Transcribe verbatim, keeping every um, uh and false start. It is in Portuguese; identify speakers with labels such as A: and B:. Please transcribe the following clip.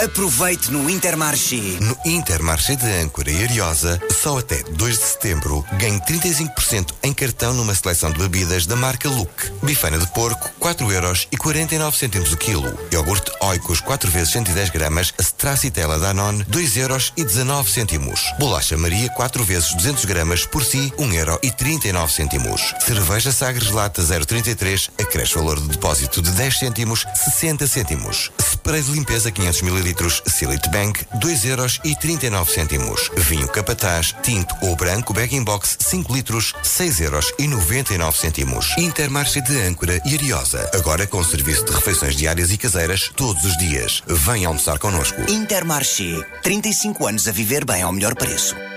A: Aproveite no Intermarché.
B: No Intermarché de Âncora e Ariosa, só até dois de setembro, ganhe trinta e cinco por cento em cartão numa seleção de bebidas da marca Look. Bifana de porco, quatro euros e quarenta e nove cêntimos o quilo. Iogurte Oikos quatro vezes cento e dez gramas, Stracciatella Danone, dois euros e dezanove cêntimos. Bolacha Maria, quatro vezes duzentos gramas, por si, um euro e trinta e nove cêntimos. Cerveja Sagres Lata zero trinta e três, acresce valor de depósito de dez cêntimos, sessenta cêntimos. Spray de limpeza quinhentos mililitros, Silite Bank, dois euros e trinta e nove cêntimos. Vinho Capataz, tinto ou branco, bag-in-box, cinco litros, seis euros e noventa e nove cêntimos. Intermarché de Âncora e Ariosa, agora com serviço de refeições diárias e caseiras todos os dias. Venha almoçar connosco.
A: Intermarché, trinta e cinco anos a viver bem ao melhor preço.